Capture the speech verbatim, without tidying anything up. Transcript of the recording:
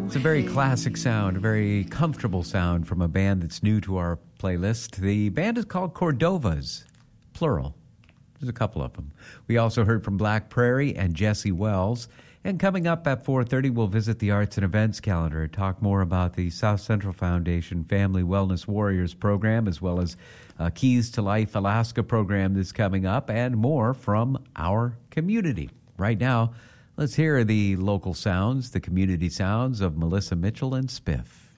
It's a very classic sound, a very comfortable sound from a band that's new to our playlist. The band is called Cordovas, plural. There's a couple of them. We also heard from Black Prairie and Jesse Wells. And coming up at four thirty, we'll visit the arts and events calendar, talk more about the South Central Foundation Family Wellness Warriors program, as well as uh, Keys to Life Alaska program that's coming up, and more from our community. Right now, let's hear the local sounds, the community sounds of Melissa Mitchell and Spiff.